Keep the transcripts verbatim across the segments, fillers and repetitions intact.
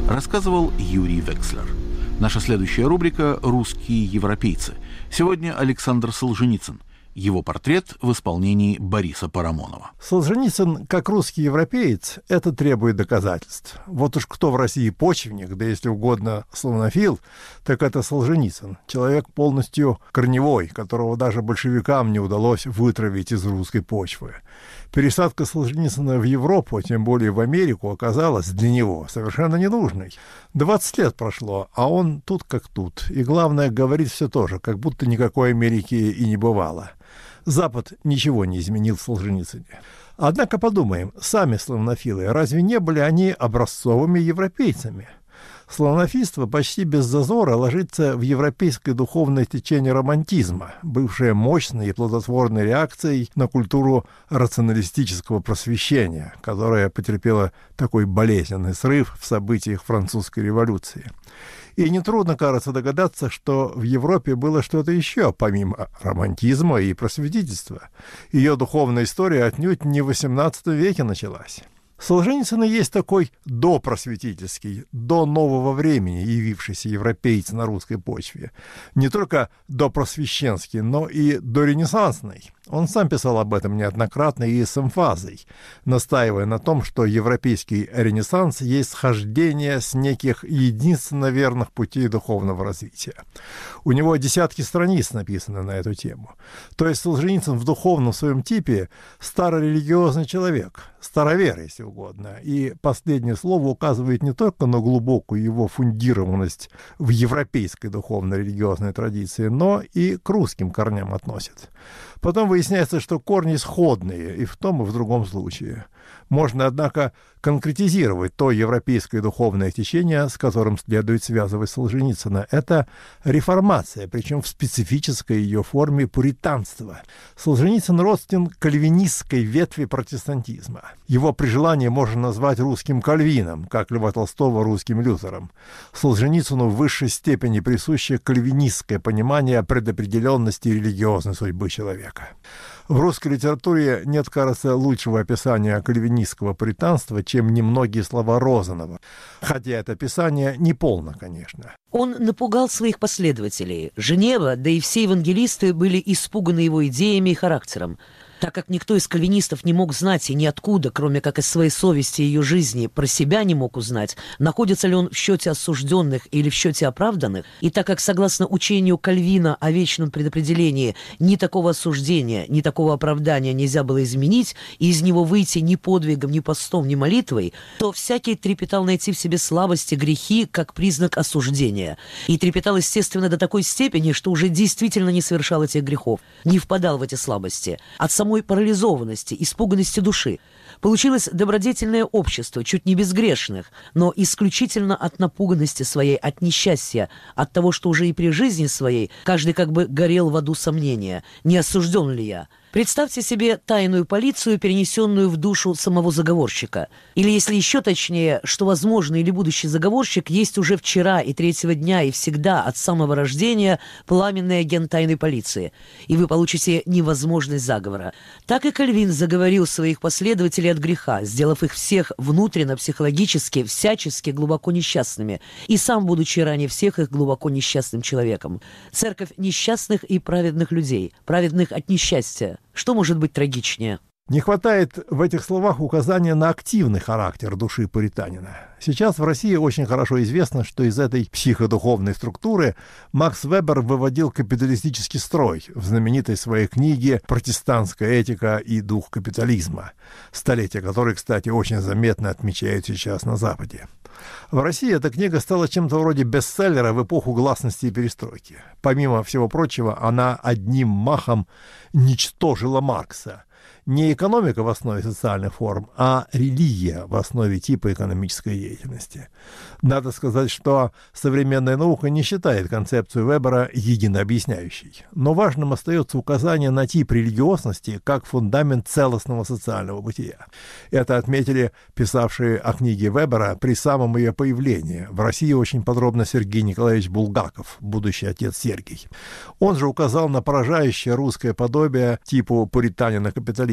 рассказывал Юрий Векслер. Наша следующая рубрика «Русские европейцы». Сегодня Александр Солженицын. Его портрет в исполнении Бориса Парамонова. Солженицын, как русский европеец, это требует доказательств. Вот уж кто в России почвенник, да если угодно славянофил, так это Солженицын. Человек полностью корневой, которого даже большевикам не удалось вытравить из русской почвы. Пересадка Солженицына в Европу, тем более в Америку, оказалась для него совершенно ненужной. двадцать лет прошло, а он тут как тут. И главное, говорит все то же, как будто никакой Америки и не бывало. Запад ничего не изменил в Солженицыне. Однако подумаем, сами славянофилы, разве не были они образцовыми европейцами? Славянофильство почти без зазора ложится в европейское духовное течение романтизма, бывшее мощной и плодотворной реакцией на культуру рационалистического просвещения, которая потерпела такой болезненный срыв в событиях французской революции. И нетрудно, кажется, догадаться, что в Европе было что-то еще, помимо романтизма и просветительства. Ее духовная история отнюдь не в восемнадцатом веке началась. Солженицын и есть такой допросветительский, до нового времени явившийся европеец на русской почве. Не только допросвещенский, но и доренессансный. Он сам писал об этом неоднократно и с эмфазой, настаивая на том, что европейский ренессанс есть схождение с неких единственно верных путей духовного развития. У него десятки страниц написаны на эту тему. То есть Солженицын в духовном своем типе старорелигиозный человек, старовер, если угодно. И последнее слово указывает не только на глубокую его фундированность в европейской духовно-религиозной традиции, но и к русским корням относит. Потом выясняется, что корни сходные и в том, и в другом случае. Можно, однако, конкретизировать то европейское духовное течение, с которым следует связывать Солженицына. Это реформация, причем в специфической ее форме пуританства. Солженицын родствен кальвинистской ветви протестантизма. Его при желании можно назвать русским Кальвином, как Льва Толстого русским Лютером. Солженицыну в высшей степени присуще кальвинистское понимание предопределенности религиозной судьбы человека. В русской литературе нет, кажется, лучшего описания кальвинистского пуританства, чем немногие слова Розанова. Хотя это описание неполно, конечно. Он напугал своих последователей. Женева, да и все евангелисты были испуганы его идеями и характером. Так как никто из кальвинистов не мог знать и ниоткуда, кроме как из своей совести и ее жизни, про себя не мог узнать, находится ли он в счете осужденных или в счете оправданных, и так как, согласно учению Кальвина о вечном предопределении, ни такого осуждения, ни такого оправдания нельзя было изменить, и из него выйти ни подвигом, ни постом, ни молитвой, то всякий трепетал найти в себе слабости, грехи, как признак осуждения. И трепетал, естественно, до такой степени, что уже действительно не совершал этих грехов, не впадал в эти слабости. От самой парализованности, испуганности души. Получилось добродетельное общество, чуть не безгрешных, но исключительно от напуганности своей, от несчастья, от того, что уже и при жизни своей каждый как бы горел в аду сомнения, не осужден ли я. Представьте себе тайную полицию, перенесенную в душу самого заговорщика. Или, если еще точнее, что возможный или будущий заговорщик есть уже вчера и третьего дня и всегда от самого рождения пламенный агент тайной полиции. И вы получите невозможность заговора. Так и Кальвин заговорил своих последователей от греха, сделав их всех внутренно, психологически, всячески глубоко несчастными. И сам, будучи ранее всех их глубоко несчастным человеком. Церковь несчастных и праведных людей, праведных от несчастья. Что может быть трагичнее? Не хватает в этих словах указания на активный характер души пуританина. Сейчас в России очень хорошо известно, что из этой психодуховной структуры Макс Вебер выводил капиталистический строй в знаменитой своей книге «Протестантская этика и дух капитализма», столетие которой, кстати, очень заметно отмечают сейчас на Западе. В России эта книга стала чем-то вроде бестселлера в эпоху гласности и перестройки. Помимо всего прочего, она одним махом ничтожила Маркса. Не экономика в основе социальных форм, а религия в основе типа экономической деятельности. Надо сказать, что современная наука не считает концепцию Вебера единообъясняющей. Но важным остается указание на тип религиозности как фундамент целостного социального бытия. Это отметили писавшие о книге Вебера при самом ее появлении. В России очень подробно Сергей Николаевич Булгаков, будущий отец Сергий. Он же указал на поражающее русское подобие типу пуританина-капиталиста.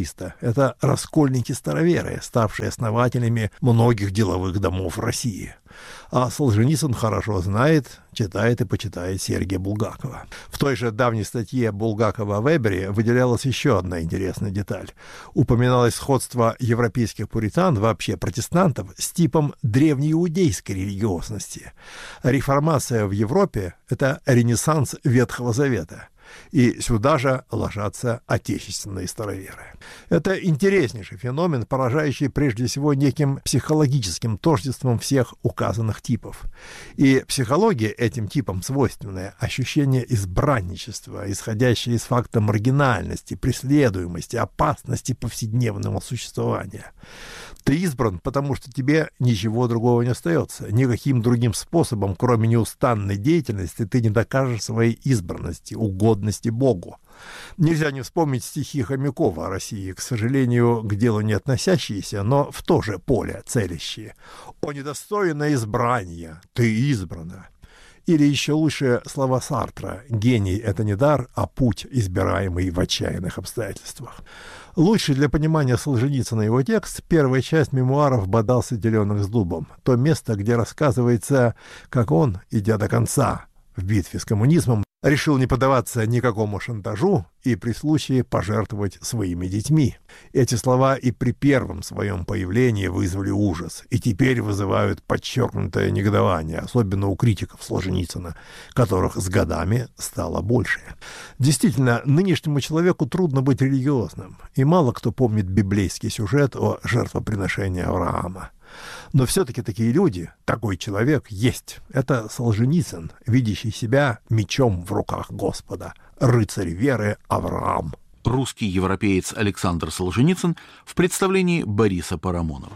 журналиста. Это раскольники-староверы, ставшие основателями многих деловых домов России. А Солженицын хорошо знает, читает и почитает Сергия Булгакова. В той же давней статье Булгакова о Вебере выделялась еще одна интересная деталь. Упоминалось сходство европейских пуритан, вообще протестантов, с типом древнеиудейской религиозности. Реформация в Европе – это ренессанс Ветхого Завета. И сюда же ложатся отечественные староверы. Это интереснейший феномен, поражающий прежде всего неким психологическим тождеством всех указанных типов. И психология этим типам свойственное ощущение избранничества, исходящее из факта маргинальности, преследуемости, опасности повседневного существования. Ты избран, потому что тебе ничего другого не остается. Никаким другим способом, кроме неустанной деятельности, ты не докажешь своей избранности, угодности Богу. Нельзя не вспомнить стихи Хомякова о России, к сожалению, к делу не относящиеся, но в то же поле целящие. «О недостойное избрание, ты избрана». Или еще лучше слова Сартра: «Гений — это не дар, а путь, избираемый в отчаянных обстоятельствах». Лучше для понимания Солженицына его текст первая часть мемуаров «Бодался теленок с дубом», то место, где рассказывается, как он, идя до конца в битве с коммунизмом, решил не поддаваться никакому шантажу и при случае пожертвовать своими детьми. Эти слова и при первом своем появлении вызвали ужас, и теперь вызывают подчеркнутое негодование, особенно у критиков Солженицына, которых с годами стало больше. Действительно, нынешнему человеку трудно быть религиозным, и мало кто помнит библейский сюжет о жертвоприношении Авраама. Но все-таки такие люди, такой человек есть. Это Солженицын, видящий себя мечом в руках Господа, рыцарь веры Авраам. Русский европеец Александр Солженицын в представлении Бориса Парамонова.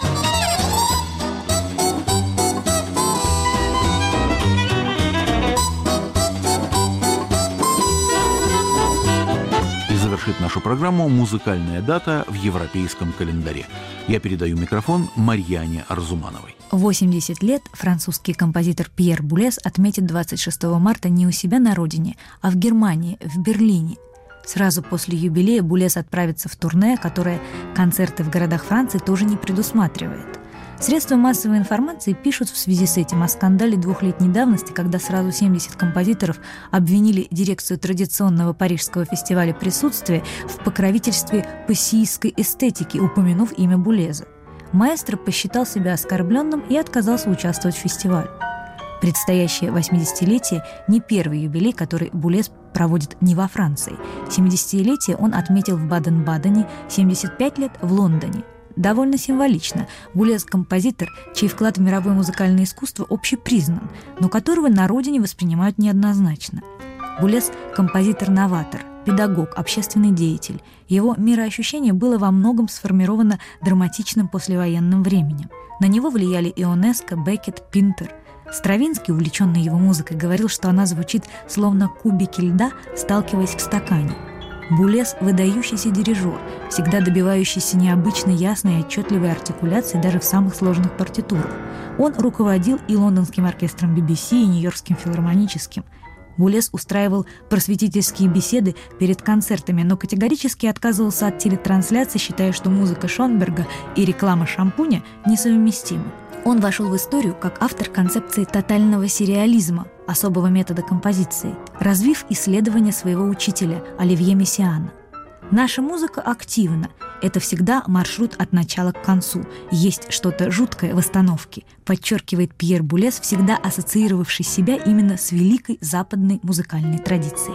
Завершит нашу программу музыкальная дата в европейском календаре. Я передаю микрофон Марьяне Арзумановой. восемьдесят лет французский композитор Пьер Булес отметит двадцать шестого марта не у себя на родине, а в Германии, в Берлине. Сразу после юбилея Булес отправится в турне, которое концерты в городах Франции тоже не предусматривает. Средства массовой информации пишут в связи с этим о скандале двухлетней давности, когда сразу семьдесят композиторов обвинили дирекцию традиционного парижского фестиваля присутствия в покровительстве пассийской эстетики, упомянув имя Булеза. Маэстро посчитал себя оскорбленным и отказался участвовать в фестивале. Предстоящее восьмидесятилетие – не первый юбилей, который Булес проводит не во Франции. семидесятилетие он отметил в Баден-Бадене, семьдесят пять лет в Лондоне. Довольно символично. Булес – композитор, чей вклад в мировое музыкальное искусство общепризнан, но которого на родине воспринимают неоднозначно. Булес – композитор-новатор, педагог, общественный деятель. Его мироощущение было во многом сформировано драматичным послевоенным временем. На него влияли Ионеско, Беккет, Пинтер. Стравинский, увлеченный его музыкой, говорил, что она звучит словно кубики льда, сталкиваясь в стакане. Булес – выдающийся дирижер, всегда добивающийся необычно ясной и отчетливой артикуляции даже в самых сложных партитурах. Он руководил и лондонским оркестром би би си, и нью-йоркским филармоническим. Булес устраивал просветительские беседы перед концертами, но категорически отказывался от телетрансляции, считая, что музыка Шонберга и реклама шампуня несовместимы. Он вошел в историю как автор концепции тотального сериализма, особого метода композиции, развив исследования своего учителя Оливье Мессиана. Наша музыка активна. Это всегда маршрут от начала к концу. Есть что-то жуткое в остановке, подчеркивает Пьер Булес, всегда ассоциировавший себя именно с великой западной музыкальной традицией.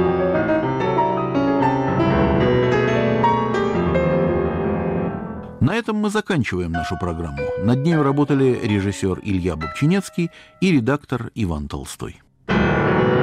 На этом мы заканчиваем нашу программу. Над нею работали режиссер Илья Бобчинецкий и редактор Иван Толстой.